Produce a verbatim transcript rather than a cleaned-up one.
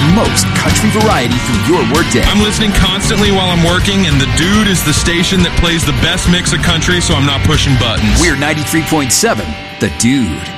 most country variety through your workday. I'm listening constantly while I'm working, and The Dude is the station that plays the best mix of country, so I'm not pushing buttons. We're ninety-three point seven, The Dude.